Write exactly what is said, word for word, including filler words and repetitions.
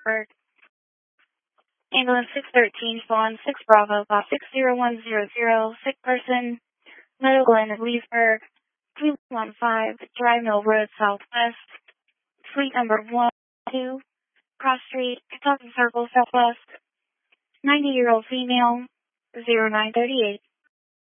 Leesburg. Ambulance six thirteen, Swan six Bravo, Bob six zero one zero zero, sick person, Meadow Glen of Leesburg, three one five, Dry Mill Road Southwest, suite number one two, Cross Street, Kentucky Circle Southwest, ninety-year-old female, zero nine thirty-eight.